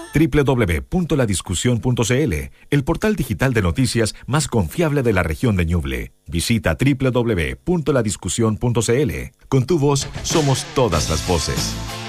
www.ladiscusión.cl, el portal digital de noticias más confiable de la región de Ñuble. Visita www.ladiscusión.cl. Con tu voz somos todas las voces.